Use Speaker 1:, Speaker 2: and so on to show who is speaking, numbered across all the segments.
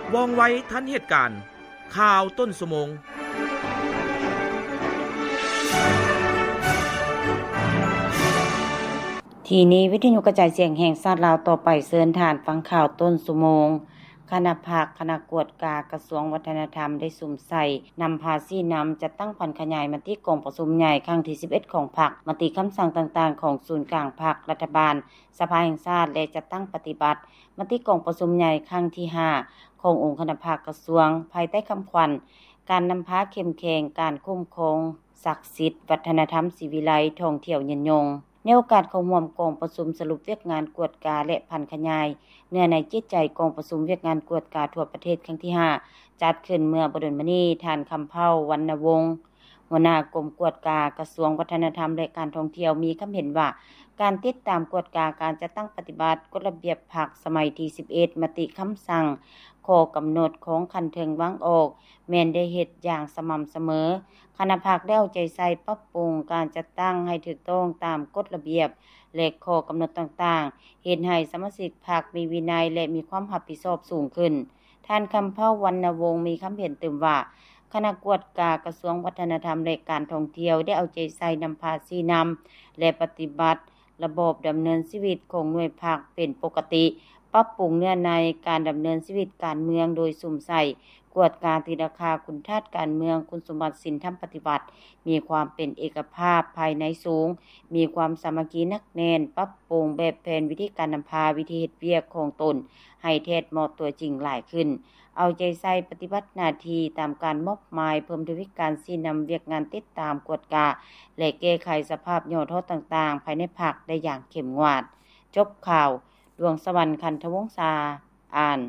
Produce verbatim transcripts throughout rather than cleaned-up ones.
Speaker 1: ว่องไวทันเหตุการณ์ข่าวต้นชั่วโมง
Speaker 2: ทีนี้วิทยุกระจายเสียงแห่งชาติลาวต่อไปเชิญทานฟังข่าวต้นชั่วโมงคณะภาคคณะกวดกากระทรวงวัฒนธรรมได้สุ่มใส่นำภาษีนำจัดตั้งพันขยายมติกองประชุมใหญ่ครั้งที่สิบเอ็ดของพรรคมติคำสั่งต่างๆของศูนย์กลางพรรครัฐบาลสภาแห่งชาติและจัดตั้งปฏิบัติมติกองประชุมใหญ่ครั้งที่ห้าขององค์คณะภาคกระทรวงภายใต้คำขวัญการนำพาเข้มแข็งการคุ้มครองศักดิ์สิทธิ์วัฒนธรรมศิวิไลท่องเที่ยวยืนยงในโอกาสเข้าร่วมกองประชุมสรุปเวียกงานกวดกาและพันขยายเนื้อในจิตใจกองประชุมเวียกงานกวดกาทั่วประเทศครั้งที่ห้าจัดขึ้นเมื่อบ่ดลมานี้ท่านคำเภาวรรณวงศ์หัวหน้ากรมกวดกากระทรวงวัฒนธรรมและการท่องเที่ยวมีความเห็นว่าการติดตามกวดกาการจัดตั้งปฏิบัติกฎระเบียบพรรคสมัยที่สิบเอ็ดมติคำสั่งข้อกำหนดของคันเทิงวางออกแม้นได้เฮ็ดอย่างสม่ำเสมอคณะภาคได้เอาใจใส่ปรับปรุงการจัดตั้งให้ถูกต้องตามกฎระเบียบและข้อกำหนดต่างๆเฮ็ดให้สมาชิกพรรคมีวินัยและมีความรับผิดชอบสูงขึ้นท่านคำเภาวรรณวงศ์มีความเห็นเติมว่าคณะกวดกากระทรวงวัฒนธรรมและการท่องเที่ยวได้เอาใจใส่นำภาษีนำและปฏิบัติระบบดำเนินชีวิตของหน่วยภาคเป็นปกติปรับปรุงเนื้อในการดำเนินชีวิตการเมืองโดยสุ่มใส่กวดกาตีราคาคุณธาตุการเมืองคุณสมบัติศีลธรรมปฏิบัติมีความเป็นเอกภาพภายในสูงมีความสามัคคีนักแน่นปรับปรุงแบบแผนวิธีการนำพาวิธีเฮ็ดเวียกของตนให้แท้เหมาะตัวจริงหลายขึ้นเอาใจใส่ปฏิบัติหน้าที่ตามการมอบหมายเพิ่มทวีการชี้นำเวียกงานติดตามกวดกาและแก้ไขสภาพย่อท้อต่างๆภายในพรรคได้อย่างเข้มงวดจบข่าวดวงสวรรค์คันธวงศ์ศาอ่าน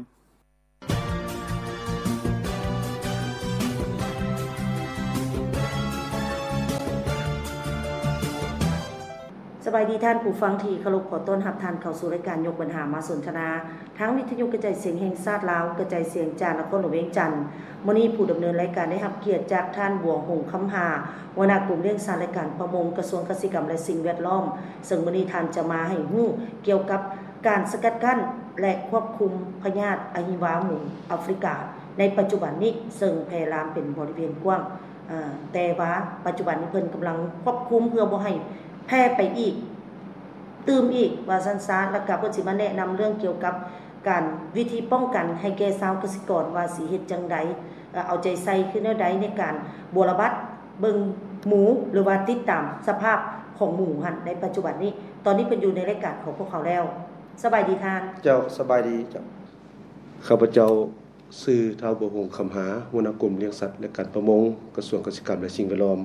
Speaker 3: สบายดีท่านผู้ฟังที่เคารพขอต้อนรับท่านเข้าสู่รายการยกปัญหามาสนทนาทั้งวิทยุกระจายเสียงแห่งชาติลาวกระจายเสียงจากนครหลวงเวียงจันทน์มื้อนี้ผู้ดำเนินรายการได้รับเกียรติจากท่านบวงหงส์คำหาหัวหน้ากลุ่มเลี้ยงสัตว์และการประมงกระทรวงเกษตรกรรมและสิ่งแวดล้อมซึ่งมื้อนี้ท่านจะมาให้ฮู้เกี่ยวกับการสกัดกั้นและควบคุมพยาธิอะฮิวาหมูแอฟริกาในปัจจุบันนี้ซึ่งแพร่ลามเป็นบริเวณกว้างอ่าแต่ว่าปัจจุบันนี้เพิ่นกำลังควบคุมเพื่อบ่ให้แพร่ไปอีกตื่มอีกว่าซั่นซะแล้วก็เพิ่นสิมาแนะนำเรื่องเกี่ยวกับการวิธีป้องกันให้แก่ชาวเกษตรกรว่าสิเฮ็ดจังได๋เอาใจใส่คือแนวใดในการบรบัดเบิ่งหมูหรือว่าติดตามสภาพของหมูหั่นในปัจจุบันนี้ตอนนี้เพิ่นอยู่ในรายการของพวกเขาแล้วสบายดีท่าน
Speaker 4: เจ้าสบายดีเจ้าข้าพเจ้าชื่อท้าวบัวหงส์คำหาหัวหน้ากลุ่มเลี้ยงสัตว์และการประมงกระทรวงเกษตรกรรมและสิ่งแวดล้อม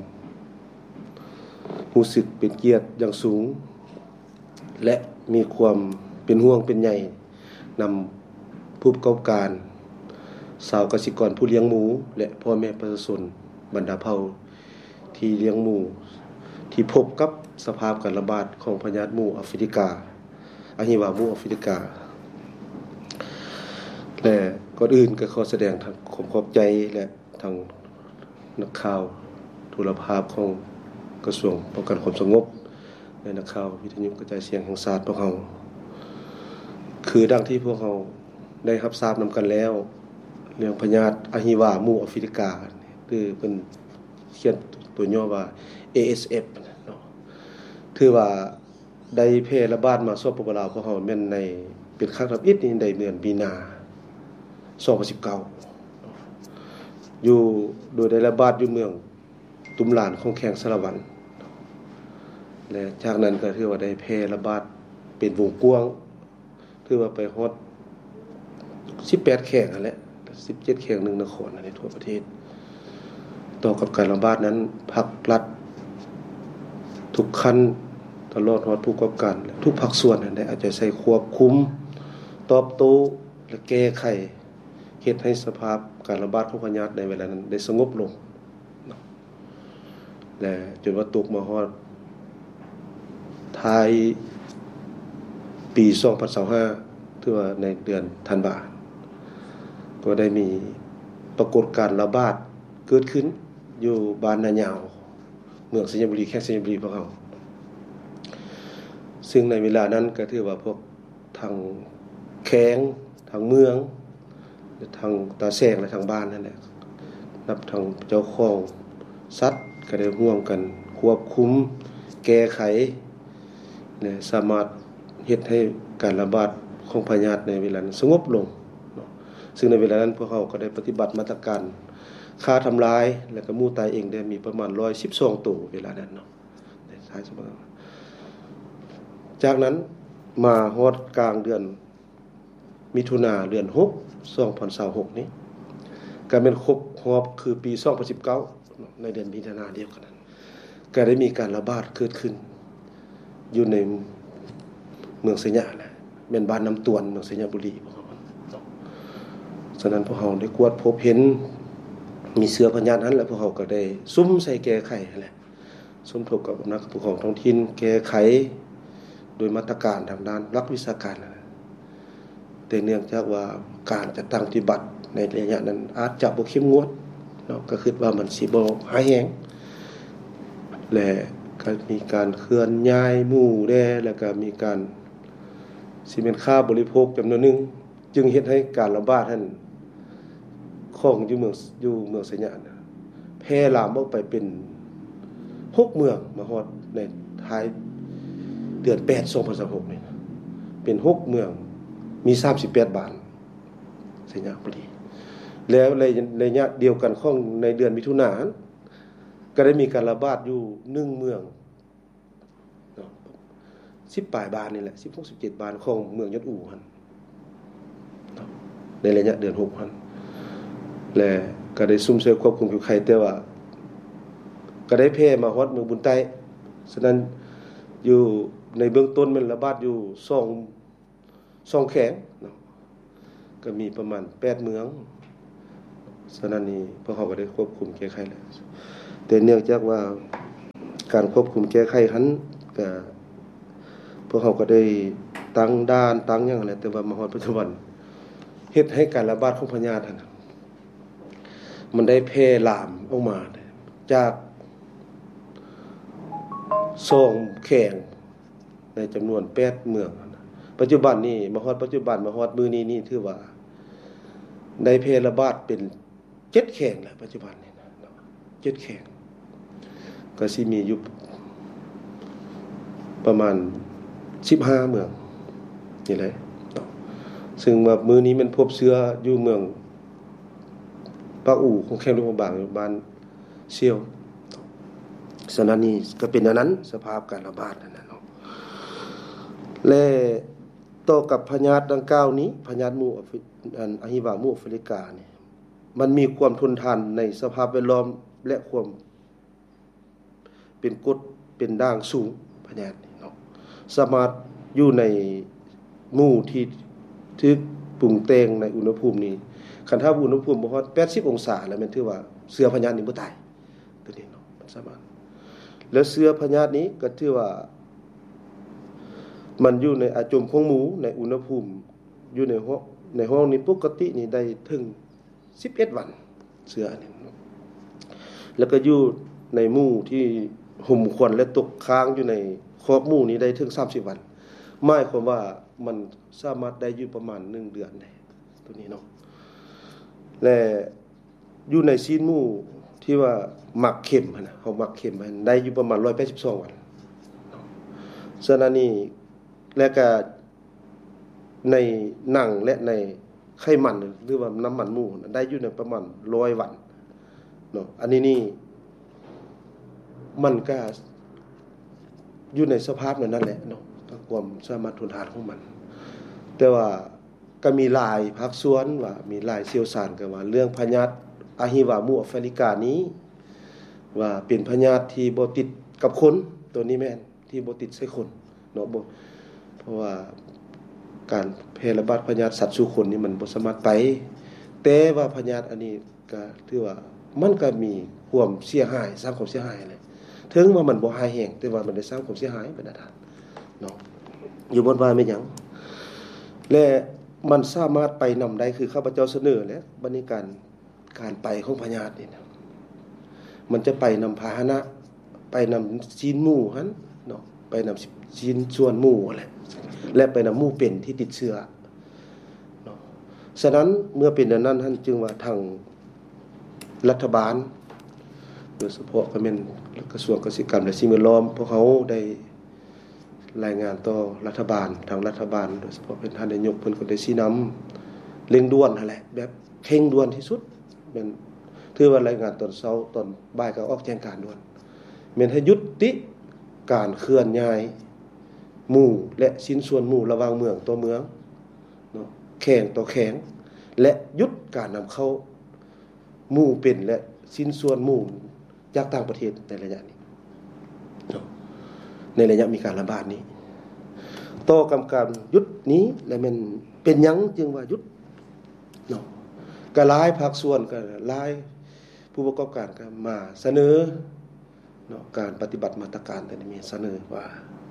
Speaker 4: รู้สึกเป็นเกียรติอย่างสูงและมีความเป็นห่วงเป็นใยนำผู้ประกอบการชาวเกษตรกรผู้เลี้ยงหมูและพ่อแม่ประชาชนบรรดาเผ่าที่เลี้ยงหมูที่พบกับสภาพการระบาดของพยาธิหมูแอฟริกาอะฮิวาหมูแอฟริกาและก่อนอื่นก็ขอแสดงความขอบใจและทางนักข่าวโทรภาพของกระทรวงป้องกันความสงบและนักข่าววิทยุกระจายเสียงแห่งชาติพวกเราคือดังที่พวกเราได้รับทราบนำกันแล้วเรื่องพยาธิอะฮิวาหมูแอฟริกาคือเป็นเขียนตัวย่อว่า เอ เอส เอฟ เนาะถือว่าได้แพร่ระบาดมาทั่วประเทศลาวพวกเราแม่นในเป็นครั้งที่สิบนี่ในเดือนมีนาสองพันสิบเก้าอยู่โดยได้ระบาดอยู่เมืองตุ้มหลานของแขงสารวัตรและจากนั้นก็ถือว่าได้แพร่ระบาดเป็นวงกว้างถือว่าไปฮอดสิบแปดแขงนั่นแหละสิบเจ็ดแขงหนึ่งนครในทั่วประเทศต่อกับการระบาดนั้นภาครัฐทุกขั้นตลอดฮอดผู้ประกอบการทุกภาคส่วนได้อาจจะใช้ควบคุมตอบโต้และแก้ไขเฮ็ดให้สภาพการระบาดของพยาธิในเวลานั้นได้สงบลงและจนว่าตกมาฮอดท้ายปีสองพันยี่สิบห้าถือว่าในเดือนธันวาคมก็ได้มีปรากฏการณ์ระบาดเกิดขึ้นอยู่บ้านนายาวเมืองสัญญบุรีแค่สัญญบุรีพวกเราซึ่งในเวลานั้นก็ถือว่าพวกทางแข้งทางเมืองทางตาแสงและทางบ้านนั่นแหละนับทางเจ้าของสัตว์ก็ได้ร่วมกันควบคุมแก้ไขและสามารถเฮ็ดให้การระบาดของพยาธิในเวลานั้นสงบลงเนาะซึ่งในเวลานั้นพวกเขาก็ได้ปฏิบัติมาตรการฆ่าทำลายและก็หมู่ตายเองได้มีประมาณหนึ่งร้อยสิบสองตัวเวลานั้นเนาะในท้ายสมัยจากนั้นมาฮอดกลางเดือนมิถุนาเดือนหก สองพันยี่สิบหกนี้ก็เป็นครบรอบคือปีสองพันสิบเก้าในเดือนมิถุนาเดียวกันนั้นก็ได้มีการระบาดเกิดขึ้นอยู่ในเมืองสยามแหละแม่นบ้านน้ำตวนเมืองสยามบุรีพวกเขาฉะนั้นพวกเขาได้กวดพบเห็นมีเชื้อพยาธินั้นแล้วพวกเขาก็ได้ซุ่มใส่แก้ไขแหละสมทบกับนักปกครองท้องถิ่นแก้ไขโดยมาตรการทางด้านรักวิชาการแต่เนื่องจากว่าการจัดตั้งปฏิบัติในระยะนั้นอาจจะบ่เข้มงวดเนาะก็คิดว่ามันสิบ่หายแฮงและก็มีการเคลื่อนย้ายหมู่แด่แล้วก็มีการสิเป็นค่าบริโภคจำนวนนึงจึงเฮ็ดให้การระบาดนั้นของอยู่เมืองอยู่เมืองสยามแพร่ลามออกไปเป็นหกเมืองมาฮอดในท้ายเดือนแปด สองพันยี่สิบหกนี่เป็นหกเมืองมีสามสิบแปดบ้านสยามบุรีแล้วในระยะเดียวกันของในเดือนมิถุนายนก็ได้มีการระบาดอยู่หนึ่งเมืองเนาะสิบปลายบ้านนี่แหละสิบหก สิบเจ็ดบ้านของเมืองยศอู่หั่นในระยะเดือนหกหั่นและก็ได้ซุ่มเสือควบคุมอยู่ไข่แต่ว่าก็ได้แพร่มาฮอดเมืองบุญใต้ฉะนั้นอยู่ในเบื้องต้นมันระบาดอยู่สอง สองแขงเนาะก็มีประมาณแปดเมืองฉะนั้นนี่พวกเขาก็ได้ควบคุมแก้ไขแล้วแต่เนื่องจากว่าการควบคุมแก้ไขหั้นก็พวกเขาก็ได้ตั้งด่านตั้งหยังอะไรแต่ว่ามาฮอดปัจจุบันเฮ็ดให้การระบาดของพยาธินั้นมันได้แพร่ลามออกมาจากสองแขงในจำนวนแปดเมืองปัจจุบันนี้มาฮอดปัจจุบันมาฮอดมื้อนี้นี่ถือว่าได้แพร่ระบาดเป็นเจ็ดแขงแล้วปัจจุบันนี้นะเจ็ดแขงก็สิมีอยู่ประมาณสิบห้าเมืองนี่แหละซึ่งว่ามื้อนี้มันพบเชื้ออยู่เมืองปากอู่ของแขงหลวงบางบ้านเซี่ยวฉะนั้นนี่ก็เป็นอย่างนั้นสภาพการระบาดนั่นน่ะเนาะและต่อกับพยาธิดังกล่าวนี้พยาธิหมู่อันอะฮิวาหมู่แอฟริกานี่มันมีความทนทานในสภาพแวดล้อมและความเป็นกรดเป็นด่างสูงพยาธินี่เนาะสามารถอยู่ในหมู่ที่ที่ปรุงแต่งในอุณหภูมินี้คันถ้าอุณหภูมิบ่ฮอดแปดสิบองศาแล้วมันถือว่าเชื้อพยาธินี้บ่ตายตัวนี้เนาะมันสามารถแล้วเชื้อพยาธินี้ก็ถือว่ามันอยู่ในอาจมของหมูในอุณหภูมิอยู่ในห้องในห้องนี้ปกตินี่ได้ถึงสิบเอ็ดวันเชื้อนี่แล้วก็อยู่ในหมู่ที่ห่มควันและตกค้างอยู่ในครอบหมู่นี้ได้ถึงสามสิบวันหมายความว่ามันสามารถได้อยู่ประมาณหนึ่งเดือนได้ตัวนี้เนาะและอยู่ในซีนหมู่ที่ว่าหมักเข็มนะเฮาหมักเข็มมันได้อยู่ประมาณหนึ่งร้อยแปดสิบสองวันฉะนั้นนี่และก็ในหนังและในไขมันหรือว่าน้ำมันหมูได้อยู่ในประมาณหนึ่งร้อยวันเนาะอันนี้นี่มันก็อยู่ในสภาพนั้นนั่นแหละเนาะความสามารถทนทานของมันแต่ว่าก็มีหลายภาคส่วนว่ามีหลายเชี่ยวชาญกันว่าเรื่องพยาธิอะฮิวาหมู่แอฟริกานี้ว่าเป็นพยาธิที่บ่ติดกับคนตัวนี้แม่นที่บ่ติดใส่คนเนาะบ่เพราะว่าการแพร่ระบาดพยาธิสัตว์สู่คนนี่มันบ่สามารถไปแต่ว่าพยาธิอันนี้ก็ถือว่ามันก็มีความเสียหายสร้างความเสียหายแหละถึงว่ามันบ่หายแห้งแต่ว่ามันได้สร้างความเสียหายเป็นอันนั้นเนาะอยู่บนว่าไม่หยังและมันสามารถไปนำได้คือข้าพเจ้าเสนอแล้วบัดนี้การการไปของพยาธินี่นะมันจะไปนำพาหนะไปนำจีนหมู่หั่นเนาะไปนำจีนส่วนหมู่แหละและไปนำหมู่เป็นที่ติดเชื้อเนาะฉะนั้นเมื่อเป็นดังนั้นท่านจึงว่าทางรัฐบาลโดยเฉพาะก็เป็นกระทรวงเกษตรกรรมและสิ่งแวดล้อมพวกเขาได้รายงานต่อรัฐบาลทางรัฐบาลโดยเฉพาะเป็นท่านนายกเพิ่นก็ได้ชี้นำเร่งด่วนนั่นแหละแบบเร่งด่วนที่สุดเป็นถือว่ารายงานตอนเช้าตอนบ่ายก็ออกแจ้งการด่วนแม่นให้ยุติการเคลื่อนย้ายหมู่และชิ้นส่วนหมู่ระหว่างเมืองต่อเมืองเนาะแข่งต่อแข่งและยุดการนำเข้าหมู่เป็นและชิ้นส่วนหมู่จากต่างประเทศในระยะนี้เนาะในระยะมีการระบาดนี้ต่อกำกับยุดนี้และมันเป็นหยังจึงว่ายุดเนาะก็หลายภาคส่วนก็หลายผู้ประกอบการก็มาเสนอเนาะการปฏิบัติมาตรการแต่มีเสนอว่า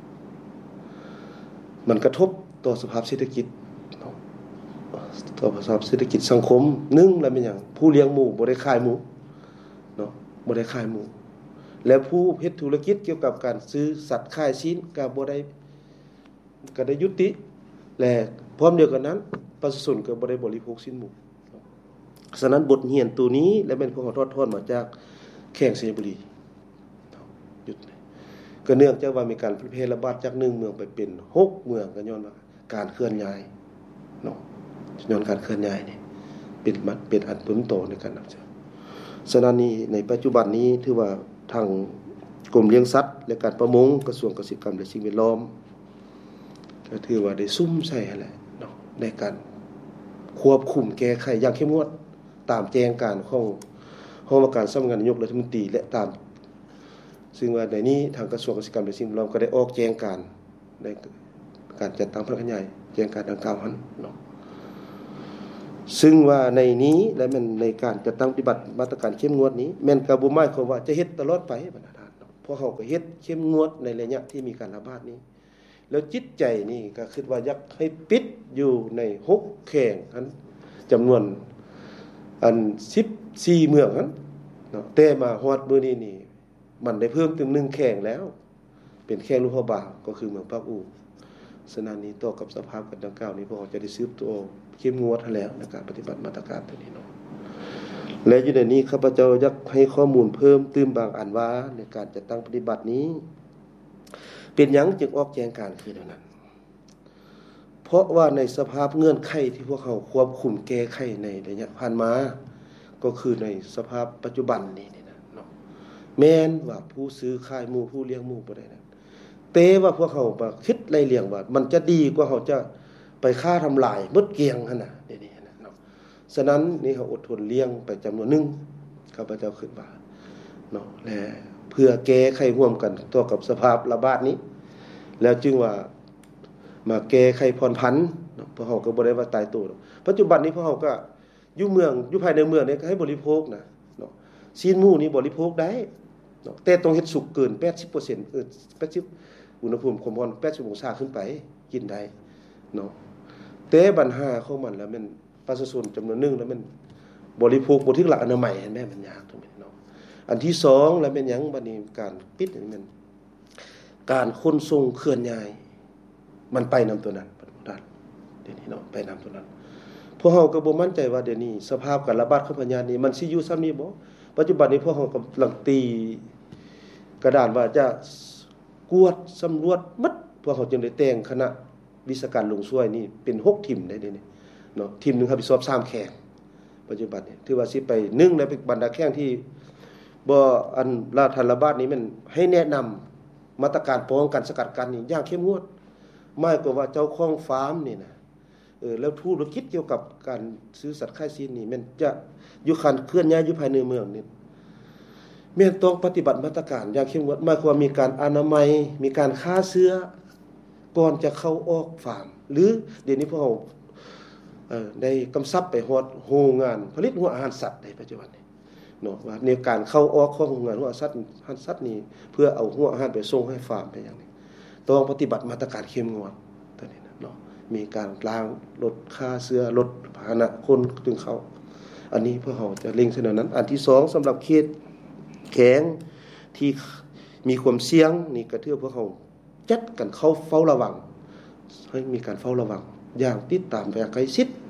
Speaker 4: มันกระทบต่อสภาพเศรษฐกิจเนาะต่อสภาพเศรษฐกิจสังคมหนึ่งแล้วเป็นหยังผู้เลี้ยงหมูบ่ได้ขายหมูเนาะบ่ได้ขายหมูและผู้เฮ็ดธุรกิจเกี่ยวกับการซื้อสัตว์ขายชิ้นก็บ่ได้ก็ได้ยุติและพร้อมเดียวกันนั้นประชาชนก็บ่ได้บริโภคชิ้นหมูฉะนั้นบทเรียนตัวนี้และเป็นของทอดทอดมาจากแข่งเสบุรีหยุดก็เนื่องจากว่ามีการแพร่ระบาดจากหนึ่งเมืองไปเป็นหกเมืองก็ย้อนว่าการเคลื่อนย้ายเนาะย้อนการเคลื่อนย้ายนี่เป็นมันเป็นอันต้นโตในการนำเสนอฉะนั้นนี้ในปัจจุบันนี้ถือว่าทางกรมเลี้ยงสัตว์และการประมงกระทรวงเกษตรกรรมและสิ่งแวดล้อมก็ถือว่าได้ซุ่มใส่แหละเนาะในการควบคุมแก้ไขอย่างเข้มงวดตามแจ้งการของห้องว่าการสำนักงานนายกรัฐมนตรีและตามซึ่งว่าในนี้ทางกระทรวงเกษตรกรรมและสิ่งแวดล้อมก็ได้ออกแจ้งการในการจัดตั้งพนักงานแจ้งการดังกล่าวนั้นเนาะซึ่งว่าในนี้และมันในการจัดตั้งปฏิบัติมาตรการเข้มงวดนี้แม่นก็บ่หมายความว่าจะเฮ็ดตลอดไปบรรดาท่านเนาะเพราะเฮาก็เฮ็ดเข้มงวดในระยะที่มีการระบาดนี้แล้วจิตใจนี่ก็คิดว่าอยากให้ปิดอยู่ในหกแข่งนั้นจำนวนอันสิบสี่เมืองนั้นเนาะแต่มาฮอดมื้อนี้นี่มันได้เพิ่มถึงหนึ่งแข่งแล้วเป็นแข่งลูกพ่อบ่าวก็คือเมืองภาคอู่ฉะนั้นนี้ต่อกับสภาพกันดังกล่าวนี้พวกเราจะได้สืบตัวเข้มงวดแล้วในการปฏิบัติมาตรการตัวนี้เนาะและอยู่ในนี้ข้าพเจ้าอยากให้ข้อมูลเพิ่มเติมบางอันว่าในการจัดตั้งปฏิบัตินี้เป็นหยังจึงออกแจ้งการคือเท่านั้นเพราะว่าในสภาพเงื่อนไขที่พวกเขาควบคุมแก้ไขในระยะผ่านมาก็คือในสภาพปัจจุบันนี้นี่นะเนาะแม้นว่าผู้ซื้อขายหมู่ผู้เลี้ยงหมู่บ่ได้นั้นแต่ว่าพวกเขามาคิดไล่เลี่ยงว่ามันจะดีกว่าเขาจะไปฆ่าทำลายมดเกียงหั่นน่ะเดี๋ยวนี้นะเนาะฉะนั้นนี่เขาอดทนเลี้ยงไปจำนวนนึงข้าพเจ้าคิดว่าเนาะและเพื่อแก้ไขร่วมกันต่อกับสภาพระบาดนี้แล้วจึงว่ามาแก้ไขผ่อนผันเนาะพวกเขาก็บ่ได้ว่าตายตัวปัจจุบันนี้พวกเขาก็อยู่เมืองอยู่ภายในเมืองนี่ก็ให้บริโภคนะเนาะซีนหมูนี่บริโภคได้เนาะแต่ต้องเฮ็ดสุกเกิน แปดสิบเปอร์เซ็นต์ เออแปดสิบอุณหภูมิความร้อนแปดสิบองศาขึ้นไปกินได้เนาะแต่ปัญหาของมันแล้วมันประชาชนจำนวนนึงแล้วมันบริโภคบ่ถึงหลักอนามัยเห็นมั้ยมันยากตรงนี้เนาะอันที่สองแล้วเป็นหยังบัดนี้การปิดนี่มันการขนส่งเคลื่อนย้ายมันไปนำตัวนั้นเดี๋ยวนี้เนาะไปนำตัวนั้นพวกเฮาก็บ่มั่นใจว่าเดี๋ยวนี้สภาพการระบาดของพญานี้มันสิอยู่ซ้ำนี้บ่ปัจจุบันนี้พวกเฮากำลังตีกระดานว่าจะกวดสำรวจหมดพวกเฮาจึงได้แต่งคณะวิชาการลงช่วยนี่เป็นหกทีมได้เดี๋ยวนี้เนาะทีมนึงรับผิดชอบสามแข่งปัจจุบันนี้ถือว่าสิไปหนึ่งในบรรดาแข่งที่บ่อันราชระบาดนี้มันให้แนะนำมาตรการป้องกันสกัดกั้นนี่อย่างเข้มงวดหมายความว่าเจ้าของฟาร์มนี่นะเออแล้วธุรกิจเกี่ยวกับการซื้อสัตว์ขายชิ้นนี่มันจะอยู่คันเคลื่อนย้ายอยู่ภายในเมืองนี่แม่นต้องปฏิบัติมาตรการอย่างเข้มงวดหมายความมีการอนามัยมีการฆ่าเชื้อก่อนจะเข้าออกฟาร์มหรือเดี๋ยวนี้พวกเราเอ่อได้กำชับไปฮอดโรงงานผลิตหัวอาหารสัตว์ในปัจจุบันนี้เนาะว่าในการเข้าออกของโรงงานหัวอาหารสัตว์อาหารสัตว์นี่เพื่อเอาหัวอาหารไปส่งให้ฟาร์มไปอย่างนี้ต้องปฏิบัติมาตรการเข้มงวดตัวนี้นะเนาะมีการล้างลดค่าเชื้อลดพาหนะคนถึงเขาอันนี้พวกเราจะเล็งเสนอนั้นอันที่สองสำหรับเขตแข็งที่มีความเสี่ยงนี่ก็ถือพวกเราจัดกันเข้าเฝ้าระวังให้มีการเฝ้าระวังอย่างติดตามอย่างใกล้ชิด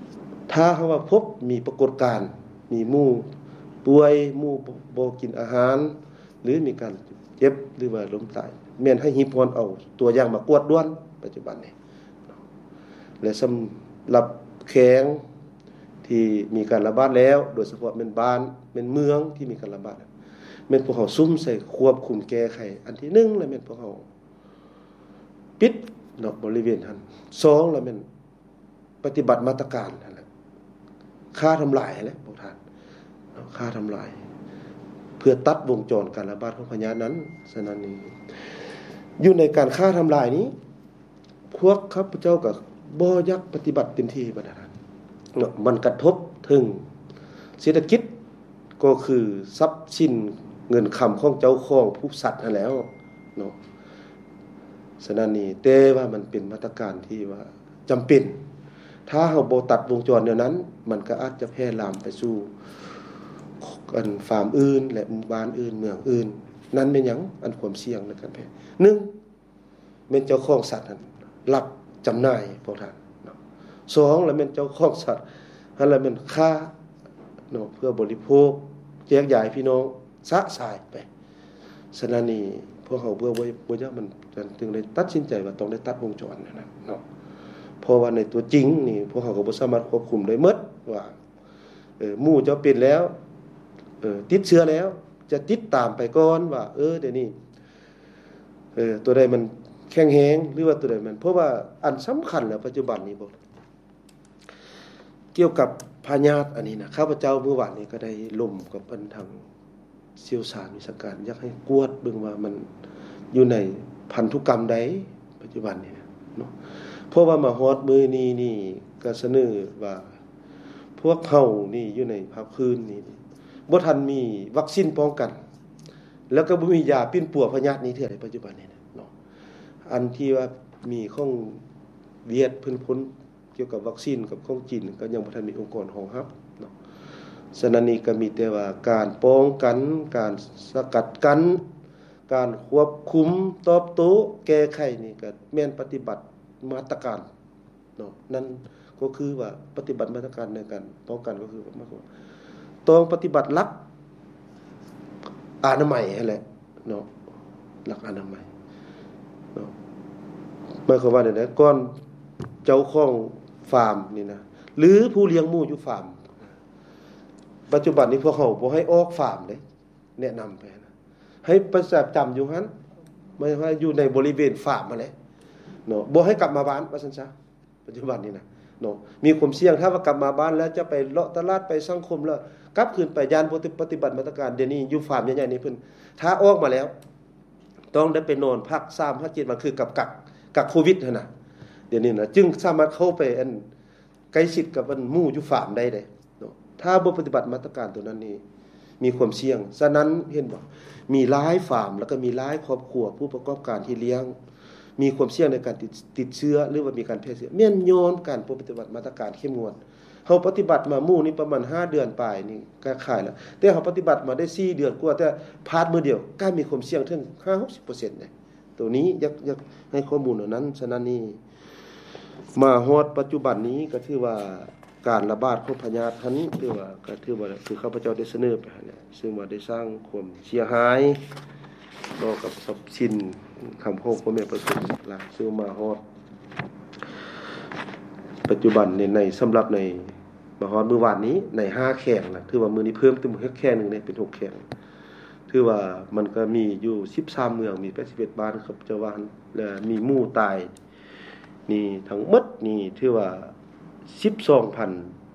Speaker 4: ถ้าเฮาว่าพบมีปรากฏการณ์มีหมู่ป่วยหมู่บ่กินอาหารหรือมีการเจ็บหรือว่าล้มตายแม่นให้หิพรเอาตัวอย่างมากวดด้วนปัจจุบันนี้และสำหรับแข็งที่มีการระบาดแล้วโดยเฉพาะเป็นบ้านเป็นเมืองที่มีการระบาดแม่นพวกเฮาซุ่มใส่ควบคุมแก้ไขอันที่หนึ่งแล้วแม่นพวกเฮาปิดเนาะบริเวณนั้นสองแล้วแม่นปฏิบัติมาตรการนั่นแหละฆ่าทำลายแหละพวกท่านเนาะฆ่าทำลายเพื่อตัดวงจรการระบาดของพยาธินั้นฉะนั้นนี้อยู่ในการฆ่าทำลายนี้พวกข้าพเจ้าก็บ่อยากปฏิบัติเต็มที่บัดนั้นเนาะมันกระทบถึงเศรษฐกิจก็คือทรัพย์สินเงินคำของเจ้าของผู้สัตว์นั่นแล้วเนาะฉะนั้นนี่แต่ว่ามันเป็นมาตรการที่ว่าจำเป็นถ้าเฮาบ่ตัดวงจรเดี๋ยวนั้นมันก็อาจจะแพร่ลามไปสู่อันฟาร์มอื่นและหมู่บ้านอื่นเมืองอื่นนั่นเป็นหยังอันความเสี่ยงในการแพร่หนึ่งแม่นเจ้าของสัตว์นั้นรับจำหน่ายพวกท่านเนาะสองแล้วแม่นเจ้าของสัตว์อันแล้วแม่นค้าเนาะเพื่อบริโภคแจกจ่ายพี่น้องสะสายไปฉะนั้นนี่พวกเฮาเบื่อบ่บ่อยากมันจึงได้ตัดสินใจว่าต้องได้ตัดวงจรนั่นเนาะเพราะว่าในตัวจริงนี่พวกเฮาก็บ่สามารถควบคุมได้หมดว่าเออหมู่เจ้าเป็นแล้วเออติดเชื้อแล้วจะติดตามไปก่อนว่าเออเดี๋ยวนี้เออตัวใดมันแข็งแรงหรือว่าตัวใดมันเพราะว่าอันสำคัญแล้วปัจจุบันนี้บ่เกี่ยวกับพยาธิอันนี้นะข้าพเจ้าเมื่อวานนี้ก็ได้ล่มกับอันทางเชี่ยวชาญวิชาการอยากให้กวดเบิ่งว่ามันอยู่ในพันธุกรรมใดปัจจุบันนี้เนาะเพราะว่ามาฮอดมื้อนี้นี่ก็เสนอว่าพวกเฮานี่อยู่ในภาคพื้นนี่บ่ทันมีวัคซีนป้องกันแล้วก็บ่มียาปิ้นปัวพยาธินี้เทื่อใดปัจจุบันนี้เนาะอันที่ว่ามีของเวียดเพิ่นพ้นเกี่ยวกับวัคซีนกับของจีนก็ยังบ่ทันมีองค์กรรองรับเนาะฉะนั้นนี่ก็มีแต่ว่าการป้องกันการสกัดกั้นการควบคุมตอบโต้แก้ไขนี่ก็แม่นปฏิบัติมาตรการเนาะนั่นก็คือว่าปฏิบัติมาตรการในการป้องกันก็คือมากกว่าต้องปฏิบัติหลักอนามัยนั่นแหละเนาะหลักอนามัยเนาะหมายความว่าเนี่ยก่อนเจ้าของฟาร์มนี่นะหรือผู้เลี้ยงหมูอยู่ฟาร์มปัจจุบันนี้พวกเขาบ่ให้ออกฟาร์มเด้แนะนำไปนะให้ประจำจำอยู่หั่นไม่ว่าอยู่ในบริเวณฟาร์มมาแหละเนาะบ่ให้กลับมาบ้านว่าซั่นซะปัจจุบันนี้นะเนาะมีความเสี่ยงถ้าว่ากลับมาบ้านแล้วจะไปเลาะตลาดไปสังคมแล้วกลับคืนไปยานปฏิบัติมาตรการเดี๋ยวนี้อยู่ฟาร์มใหญ่ๆนี่เพิ่นถ้าออกมาแล้วต้องได้ไปนอนพักสามถึงเจ็ดวันคือกับกักกักโควิดนั่นน่ะเดี๋ยวนี้นะจึงสามารถเข้าไปอันใกล้ชิดกับอันหมู่อยู่ฟาร์มได้เด้เนาะถ้าบ่ปฏิบัติมาตรการตัวนั้นนี่มีความเสี่ยงฉะนั้นเห็นบ่มีหลายฟาร์มแล้วก็มีหลายครอบครัวผู้ประกอบการที่เลี้ยงมีความเสี่ยงในการติดติดเชื้อหรือว่ามีการแพร่เชื้อแม่นย้อนการปฏิบัติมาตรการเข้มงวดเฮาปฏิบัติมาหมู่นี่ประมาณห้าเดือนปลายนี่ก็ขายแล้วแต่เฮาปฏิบัติมาได้สี่เดือนกว่าแต่พาดมื้อเดียวก็มีความเสี่ยงถึง ห้าถึงหกสิบเปอร์เซ็นต์ ได้ตัวนี้อยากอยากให้ข้อมูลเหล่านั้นฉะนั้นนี่มาฮอดปัจจุบันนี้ก็ถือว่าการระบาดของพยาธินั้นถือว่าก็ถือว่าคือข้าพเจ้าได้เสนอไปเนี่ยซึ่งว่าได้สร้างความเสียหายต่อกับทรัพย์สินคำของพ่อแม่ประชาชนหลักซึ่งมาฮอดปัจจุบันในในสำหรับในมาฮอดมื้อวานนี้ในห้าแข่งน่ะถือว่ามื้อนี้เพิ่มเติมอีกแข่งนึงเนี่ยเป็นหกแข่งถือว่ามันก็มีอยู่สิบสามเมืองมีแปดสิบเอ็ดบ้านครับเจ้าว่าและมีหมู่ตายนี่ทั้งหมดนี่ถือว่า สิบสองพัน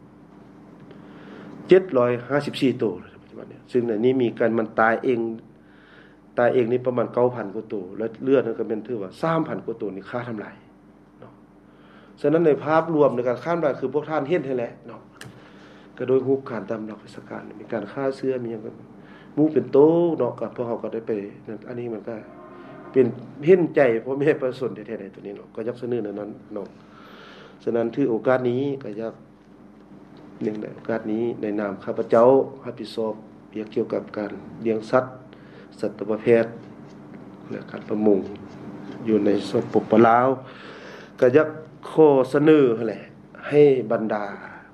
Speaker 4: เจ็ดร้อยห้าสิบสี่ ตัวปัจจุบันนี้ซึ่งในนี้มีการมันตายเองตายเองนี่ประมาณ เก้าพัน กว่าตัวและเลือดนั่นก็เป็นถือว่า สามพัน กว่าตัวนี่ฆ่าทำลายเนาะฉะนั้นในภาพรวมในการฆ่าทำลายคือพวกท่านเห็นให้แล้วเนาะก็โดยรูปการตามหลักวิชาการมีการฆ่าเชื้อมีอย่างกันหมู่เป็นโตเนาะกับพวกเฮาก็ได้ไปอันนี้มันก็เป็นเห็นใจพ่อแม่ประชาชนแท้ๆตัวนี้เนาะก็อยากเสนอนั้นเนาะฉะนั้นถือโอกาสนี้ก็อยากเนื่องในโอกาสนี้ในนามข้าพเจ้ารับผิดชอบเกี่ยวกับการเลี้ยงสัตว์สัตวแพทย์และการประมงอยู่ในสปปลาวก็อยากขอเสนอแหละให้บรรดา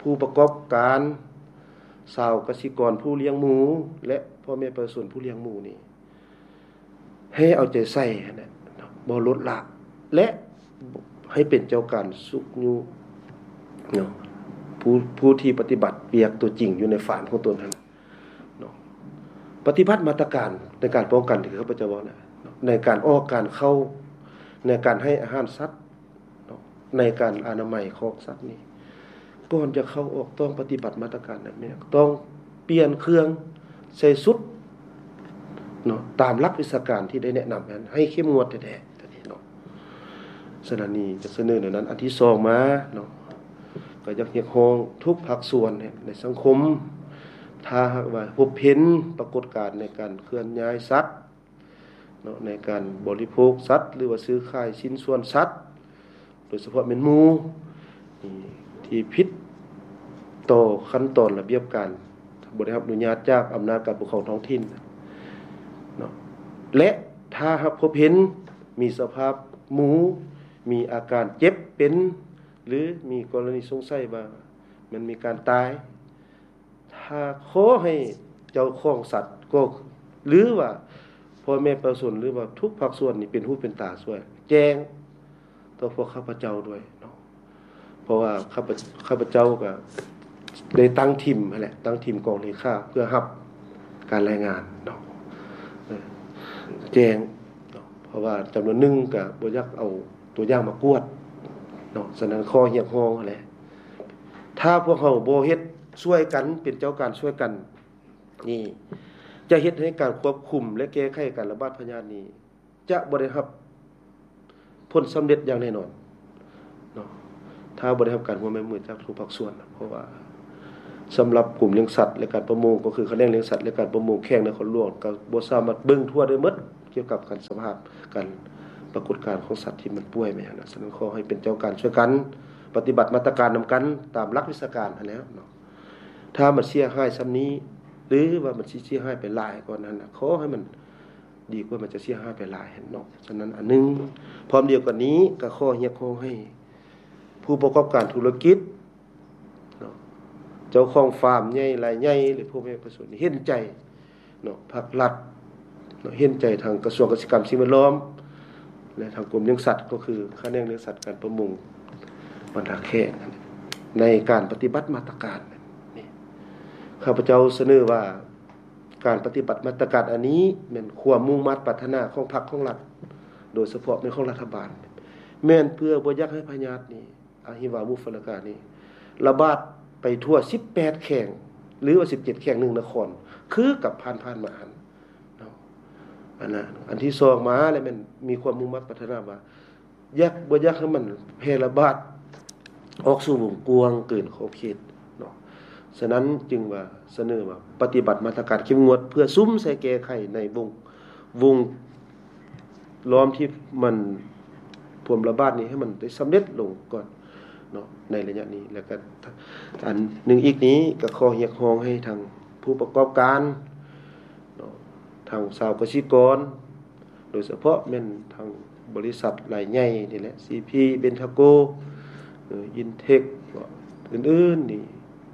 Speaker 4: ผู้ประกอบการชาวกสิกรผู้เลี้ยงหมูและพ่อแม่ประชาชนผู้เลี้ยงหมูนี่ให้เอาใจใส่นะบ่ลดละและให้เป็นเจ้าการสุขอยู่เนาะผู้ผู้ที่ปฏิบัติเปียกตัวจริงอยู่ในฝ่ายของตนนั้นเนาะปฏิบัติมาตรการในการป้องกันที่ข้าพเจ้าว่านะในการออกการเข้าในการให้อาหารสัตว์เนาะในการอนามัยของสัตว์นี่ก่อนจะเข้าออกต้องปฏิบัติมาตรการแบบนี้ต้องเปลี่ยนเครื่องใส่ชุดเนาะตามหลักวิชาการที่ได้แนะนำนั้นให้เข้มงวดแท้ๆตัวนี้เนาะฉะนั้นนี่จะเสนอในนั้นอันที่สองมาเนาะก็อยากเรียกร้องทุกภาคส่วนในสังคมถ้าหากว่าพบเห็นปรากฏการณ์ในการเคลื่อนย้ายสัตว์เนาะในการบริโภคสัตว์หรือว่าซื้อขายชิ้นส่วนสัตว์โดยเฉพาะเป็นหมูที่ผิดต่อขั้นตอนระเบียบการบริหารอนุญาตจากอำนาจการปกครองท้องถิ่นเนาะและถ้าหากพบเห็นมีสภาพหมูมีอาการเจ็บเป็นหรือมีกรณีสงสัยว่ามันมีการตายถ้าขอให้เจ้าของสัตว์ก็หรือว่าพ่อแม่ประชาชนหรือว่าทุกภาคส่วนนี่เป็นหูเป็นตาช่วยแจ้งต่อพวกข้าพเจ้าด้วยเนาะเพราะว่าข้าพข้าพเจ้าก็ได้ตั้งทีมนั่นแหละตั้งทีมกองเลขาเพื่อรับการรายงานเนาะแจ้งเนาะเพราะว่าจำนวนหนึ่งก็บ่อยากเอาตัวอย่างมากวดเนาะฉะนั้นข้อเรียกร้องนั่นแหละถ้าพวกเฮาบ่เฮ็ดช่วยกันเป็นเจ้าการช่วยกันนี่จะเฮ็ดให้การควบคุมและแก้ไขการระบาดพยาธินี้จะบ่ได้รับผลสำเร็จอย่างแน่นอนเนาะถ้าบ่ได้รับการร่วมมือจากทุกภาคส่วนเพราะว่าสำหรับกลุ่มเลี้ยงสัตว์และการประมงก็คือคะแนนเลี้ยงสัตว์และการประมงแข่งในคนหลวงก็บ่สามารถเบิ่งทั่วได้หมดเกี่ยวกับการสภาพการปรากฏการณ์ของสัตว์ที่มันป่วยแม่นนะฉะนั้นขอให้เป็นเจ้าการช่วยกันปฏิบัติมาตรการนำกันตามหลักวิชาการอันแล้วเนาะถ้ามันเสียหายซ้ำนี้หรือว่ามันสิเสียหายไปหลายกว่านั้นน่ะขอให้มันดีกว่ามันจะเสียหายไปหลายเนาะฉะนั้นอันนึงพร้อมเดียวกันนี้ก็ขอเรียกร้องให้ผู้ประกอบการธุรกิจเนาะเจ้าของฟาร์มใหญ่รายใหญ่หรือผู้แม่ประชาชนเห็นใจเนาะภาครัฐเนาะเห็นใจทางกระทรวงเกษตรกรรมสิ่งแวดล้อมและทางกรมเลี้ยงสัตว์ก็คือคณะเลี้ยงสัตว์การประมงบรรดาแค่ในการปฏิบัติมาตรการนี่ข้าพเจ้าเสนอว่าการปฏิบัติมาตรการอันนี้เป็นความมุ่งมั่นปรารถนาของพรรคของรัฐโดยเฉพาะในของรัฐบาลแม่นเพื่อบ่อยากให้พยาธินี้อาหิวามุฟลกานี้ระบาดไปทั่วสิบแปดแข่งหรือว่าสิบเจ็ดแข่งหนึ่งนครคือกับผ่านๆมาอันอันนั้นอันที่สองมาแล้วมันมีความมุ่งมั่นปรารถนาว่าอยากบ่อยากให้มันแพร่ระบาดออกสู่วงกว้างเกินขอบเขตเนาะฉะนั้นจึงว่าเสนอว่าปฏิบัติมาตรการเข้มงวดเพื่อซุ้มใส่แก้ไขในวงวงล้อมที่มันพวมระบาดนี้ให้มันได้สำเร็จลงก่อนเนาะในระยะนี้แล้วก็อันหนึ่งอีกนี้ก็ขอเรียกร้องให้ทางผู้ประกอบการเนาะทางชาวเกษตรกรโดยเฉพาะแม่นทางบริษัทรายใหญ่นี่แหละ ซี พี Bentaco เอ่อ Intech อื่นๆนี่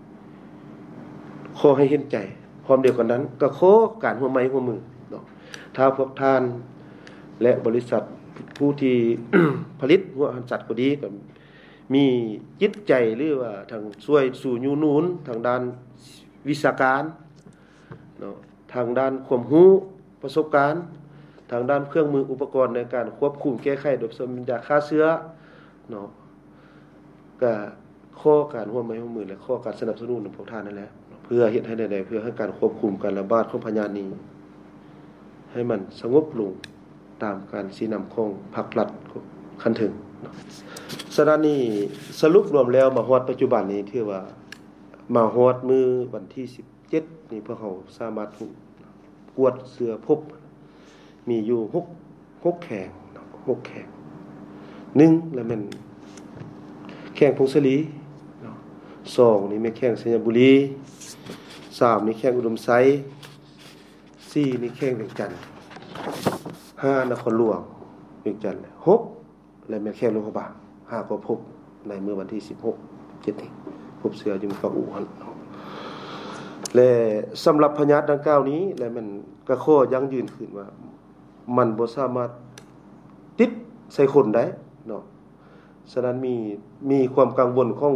Speaker 4: ขอให้เห็นใจพร้อมเดียวกันนั้นก็ขอการร่วมไม้ร่วมมือเนาะถ้าพวกท่านและบริษัทผู้ที่ ผลิตหัวอาหารสัตว์ก็ดีก็มีจิตใจหรือว่าทางช่วยสู่ยูนูนทางด้านวิชาการเนาะทางด้านความรู้ประสบการณ์ทางด้านเครื่องมืออุปกรณ์ในการควบคุมแก้ไขโดยสมยาฆ่าเชื้อเนาะก็ข้อการร่วมไม้ร่วมมือและข้อการสนับสนุนของพวกท่านนั่นแหละเพื่อเฮ็ดให้ได้เพื่อให้การควบคุมการระบาดของพยาธินี้ให้มันสงบลงตามการชี้นำของภาครัฐขั้นถึงฉะนั้นนี่สรุปรวมแล้วมาฮอดปัจจุบันนี้ถือว่ามาฮอดมื้อวันที่สิบเจ็ดนี่พวกเขาสามารถกวดเสือพบมีอยู่หก หกแข่งหกแข่งหนึ่งแล้วมันแข่งพงศลีสองนี่แม่แข่งสัญบุรีสามนี่แข่งอุดมไซสี่นี่แข่งเวียงจันทน์ห้านครหลวงเวียงจันทน์หกและแม่แข่งโลกบาลห้าก็พบในเมื่อวันที่สิบหก เจ็ดนี้พบเสืออยู่กับอู่หั่นและสำหรับพญาติดังกล่าวนี้และมันก็ข้อยังยืนขึ้นว่ามันบ่สามารถติดใส่คนได้เนาะฉะนั้นมีมีความกังวลของ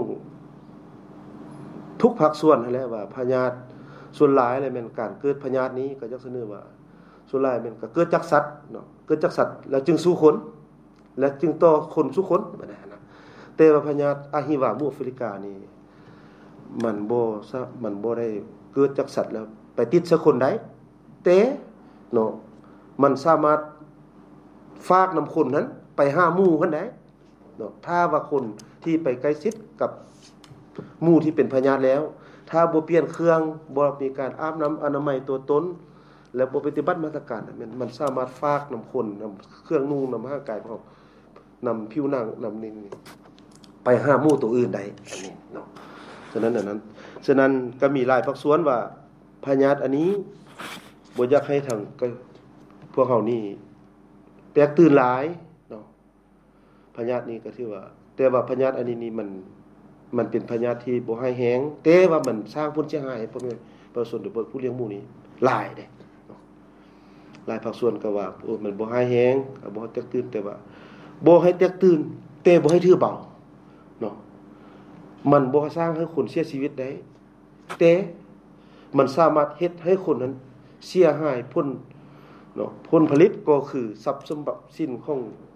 Speaker 4: ทุกภาคส่วนนั่นแหละว่าพญาติส่วนหลายเลยแม่นการเกิดพญาตินี้ก็จักเสนอว่าส่วนหลายแม่นก็เกิดจากสัตว์เนาะเกิดจากสัตว์แล้วจึงสู่คนและจึงต่อคนสู่คนบัดนั้นนะแต่ว่าพญาติอะฮิวามูแอฟริกานี่มันบ่ซะมันบ่ได้เกิดจากสัตว์แล้วไปติดสักคนได้แต่เนาะมันสามารถฝากนำคนนั้นไปหาหมู่กันได้เนาะถ้าว่าคนที่ไปใกล้ชิดกับหมู่ที่เป็นพญาติแล้วถ้าบ่เปลี่ยนเครื่องบ่มีการอาบน้ำอนามัยตัวตนและบ่ปฏิบัติมาตรการมันมันสามารถฝากนำคนนำเครื่องนุ่งนำร่างกายของเขานำผิวหนังนำนี่ไปหาหมู่ตัวอื่นได้อันนี้เนาะฉะนั้นอันนั้นฉะนั้นก็มีหลายภาคส่วนว่าพญาติอันนี้บ่อยากให้ทางพวกเฮานี่แตกตื่นหลายเนาะพญาตินี้ก็ถือว่าแต่ว่าพญาติอันนี้นี่มันมันเป็นพญาติที่บ่ให้แฮงแต่ว่ามันสร้างผลเสียหายให้พ่อแม่ประชาชนหรือผู้เลี้ยงหมู่นี้หลายเด้เนาะหลายภาคส่วนก็ว่าโอ้มันบ่ให้แฮงบ่ให้แตกตื่นแต่ว่าบ่ให้แตกตื่นแต่บ่ให้ถือเบาเนาะมันบ่สร้างให้คนเสียชีวิตได้แต่มันสามารถเฮ็ดให้คนนั้นเสียหายพ้นเนาะผลผลิตก็คือทรัพย์สมบัติสิ้นของ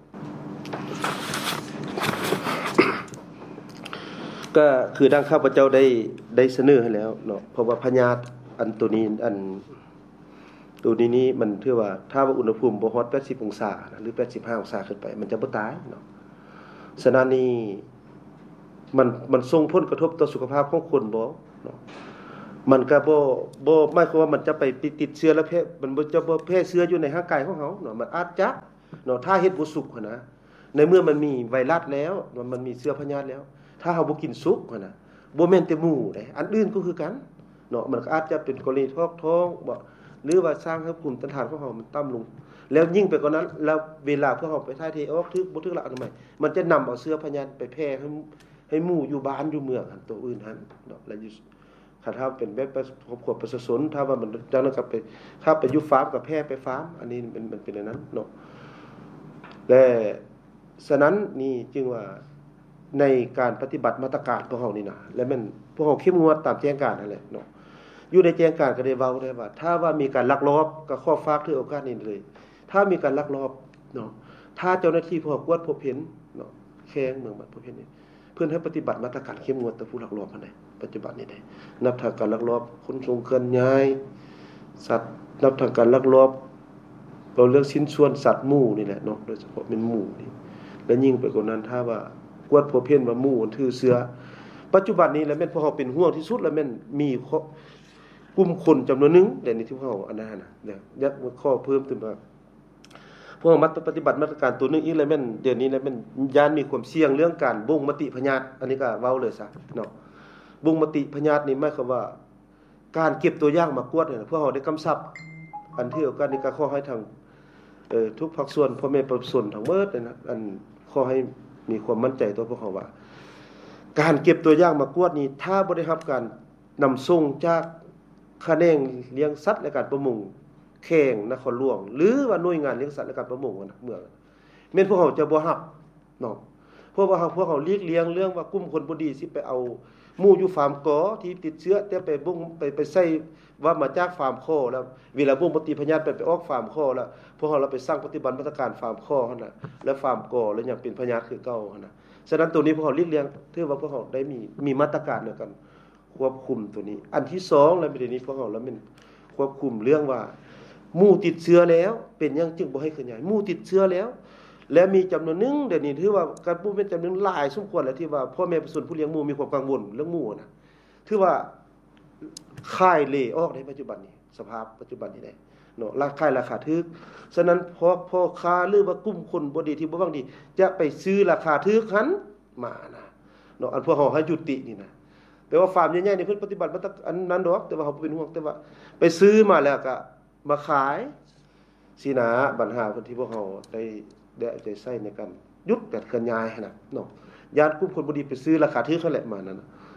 Speaker 4: ก็คือดังข้าพเจ้าได้ได้เสนอให้แล้วเนาะเพราะว่าพญาติอันตัวนี้อันตัวนี้นี้มันถือว่าถ้าว่าอุณหภูมิบ่ฮอดแปดสิบองศาหรือแปดสิบห้าองศาขึ้นไปมันจะบ่ตายเนาะฉะนั้นนี่มันมันส่งผลกระทบต่อสุขภาพของคนบ่เนาะมันก็บ่บ่หมายความว่ามันจะไปติดเชื้อแล้วแพร่มันบ่จะบ่แพร่เชื้ออยู่ในร่างกายของเฮาเนาะมันอาจจะเนาะถ้าเฮ็ดบ่สุกหั่นนะในเมื่อมันมีไวรัสแล้วมันมีเชื้อพยาธิแล้วถ้าเฮาบ่กินสุกหั่นน่ะบ่แม่นแต่หมูเด้อันอื่นก็คือกันเนาะมันก็อาจจะเป็นกรณีท้องท้องบ่หรือว่าสร้างให้ภูมิต้านทานของเฮามันต่ำลงแล้วยิ่งไปกว่านั้นแล้วเวลาพวกเฮาไปถ่ายเทออกทึกบ่ทึกละอันใหม่มันจะนำเอาเชื้อพยาธิไปแพร่ให้ให้หมู่อยู่บ้านอยู่เมืองหั่นตัวอื่นหั่นเนาะแล้วถ้าเป็นแบบครอบครัวประชาชนถ้าว่ามันจังนั้นก็ไปถ้าไปอยู่ฟาร์มก็แพร่ไปฟาร์มอันนี้มันมันเป็นอย่างนั้นเนาะและฉะนั้นนี่จึงว่าในการปฏิบัติมาตรการพวกเฮานี่นะและมันพวกเฮาเข้มงวดตามแจ้งการนั่นแหละเนาะอยู่ในแจ้งการก็ได้เว้าได้ว่าถ้าว่ามีการลักลอบก็ขอฝากถือโอกาสนี้เลยถ้ามีการลักลอบเนาะถ้าเจ้าหน้าที่พวกกวดพบเห็นเนาะแข้งเมืองบัดพบเห็นนี่เพื่อนให้ปฏิบัติมาตรการเข้มงวดต่อผู้ลักลอบหั่นได้ปัจจุบันนี้ได้นับทางการลักลอบขนส่งเคลื่อนย้ายสัตว์นับทางการลักลอบเอาเรื่องชิ้นส่วนสัตว์หมู่นี่แหละเนาะโดยเฉพาะเป็นหมู่นี่และยิ่งไปกว่านั้นถ้าว่ากวดพบเห็นว่าหมู่ถือเสือปัจจุบันนี้แล้วแม่นพวกเฮาเป็นห่วงที่สุดแล้วแม่นมีกลุ่มคนจำนวนนึงแต่นี่ที่พวกเฮาอันนั้นน่ะเดี๋ยวยัดข้อเพิ่มเติมว่าพวกมันปฏิบัติมาตรการตัวนึงอีกแล้วแม่นเดี๋ยวนี้แล้วแม่นยานมีความเสี่ยงเรื่องการบ่งมติพญาติอันนี้ก็เว้าเลยซะเนาะบ่งมติพญาตินี่หมายความว่าการเก็บตัวอย่างมากวดเนี่ยพวกเฮาได้กำชับอันที่เอาการนี้ก็ขอให้ทางเอ่อทุกภาคส่วนพ่อแม่ประชาชนทั้งหมดเลยนะอันขอให้มีความมั่นใจตัวพวกเฮาว่าการเก็บตัวอย่างมากวดนี้ถ้าบ่ได้รับการนำส่งจากแขนงเลี้ยงสัตว์และการประมงแข่งนครหลวงหรือว่าหน่วยงานเลี้ยงสัตว์และการประมงนะเมืองแม่นพวกเฮาจะบ่รับเนาะเพราะว่าพวกเฮาเลีกเลี้ยงเรื่องว่ากลุ่มคนบ่ดีสิไปเอาหมู่อยู่ฟาร์มกอที่ติดเชื้อแต่ไปบ่งไปไปใส่ว่ามาจากฟาร์มคอแล้วเวลาบ่งปฏิพญาติไปไปออกฟาร์มคอแล้วพวกเฮาเราไปสร้างปฏิบัติมาตรการฟาร์มคอหั่นน่ะแล้วฟาร์มกอแล้วยังเป็นพญาติคือเก่าหั่นน่ะฉะนั้นตัวนี้พวกเฮาเลีกเลี้ยงถือว่าพวกเฮาได้มีมีมาตรการในการควบคุมตัวนี้อันที่สองแล้วประเด็นนี้พวกเฮาแล้วมันควบคุมเรื่องว่าหมู่ติดเชื้อแล้วเป็นหยังจึงบ่ให้ขยายหมู่ติดเชื้อแล้วและมีจำนวนนึงเดี๋ยวนี้ถือว่าการปูเป็นจำนวนหลายสมควรแล้วที่ว่าพ่อแม่ประชาชนผู้เลี้ยงหมู่มีความกังวลเรื่องหมู่น่ะถือว่าค่ายเล่ออกในปัจจุบันนี้สภาพปัจจุบันนี้ได้เนาะราคาราคาถูกฉะนั้นพอพ่อค้าหรือว่ากลุ่มคนบ่ดีที่บ่หวังดีจะไปซื้อราคาถูกหันมานะเนาะอันพวกเฮาให้ยุตินี่นะแต่ว่าฟาร์มใหญ่ๆนี่เพิ่นปฏิบัติมาตั้งอันนั้นดอกแต่ว่าเฮาเป็นห่วงแต่ว่าไปซื้อมาแล้วก็มาขายสินะปัญหาเพิ่นที่พวกเฮาได้ได้ได้ใช้ในการยุดการเคลื่อนย้ายน่ะเนาะญาติกลุ่มคนบ่ดีไปซื้อราคาถูกนั่นแหละมานั่นน่ะ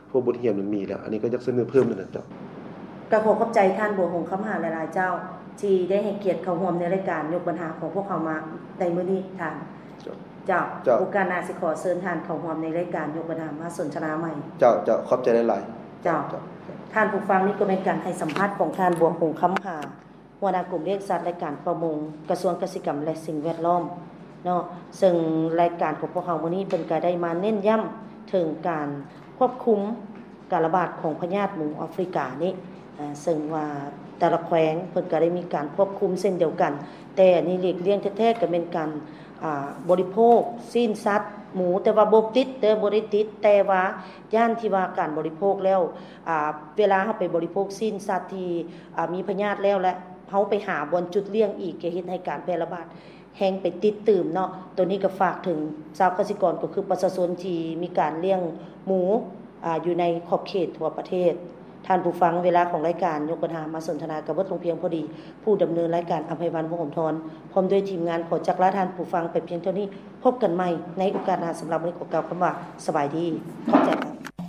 Speaker 4: พวกบทเรียนมันมีแล้วอันนี้ก็อยากเสนอเพิ่มนั่นน่ะเจ้า
Speaker 3: ก็ขอขอบใจท่านบัวหงส์คำหาหลายๆเจ้าที่ได้ให้เกียรติเข้าร่วมในรายการยกปัญหาของพวกเขามาในมื้อนี้ท่านเจ้าโอกาสหน้าสิขอเชิญท่านเข้าร่วมในรายการยกปัญหามาสนทนาใหม่
Speaker 4: เจ้าเจ้าขอบใจหลาย
Speaker 3: ๆเจ้าท่านผู้ฟังนี่ก็เป็นการให้สัมภาษณ์ของท่านบัวหงส์คำหาหัวหน้ากลุ่มเลี้ยงสัตว์รายการประมงกระทรวงเกษตรกรรมและสิ่งแวดล้อมเนาะซึ่งรายการของพวกเขามื้อนี้เพิ่นก็ได้มาเน้นย้ำถึงการควบคุมการระบาดของพยาธิหมูแอฟริกานี้ซึ่งว่าแต่ละแขวงเพิ่นก็ได้มีการควบคุมเส้นเดียวกันแต่นี่หลีกเลี่ยงแท้ๆก็เป็นการอ่าบริโภคสิ้นสัตว์หมูแต่ว่าบ่ติดเด้อบ่ได้ติดแต่ว่าย่านที่ว่าการบริโภคแล้วอ่าเวลาเฮาไปบริโภคสิ้นสัตว์ที่อ่ามีพยาธิแล้วและเฮาไปหาบ่อนจุดเลี่ยงอีกก็เฮ็ดให้การแพร่ระบาดแฮงไปติดตื่มเนาะตัวนี้ก็ฝากถึงชาวเกษตรกรก็คือประชาชนที่มีการเลี้ยงหมูอ่าอยู่ในขอบเขตทั่วประเทศท่านผู้ฟังเวลาของรายการยกปัญหามาสนทนากับวัดลงเพียงพอดีผู้ดำเนินรายการอภัยวันวงศ์หอมทรพร้อมด้วยทีมงานขอจักลาท่านผู้ฟังไปเพียงเท่านี้พบกันใหม่ในโอกาสหน้าสำหรับวันนี้ขอกล่าวคำว่าสบายดีขอบใจ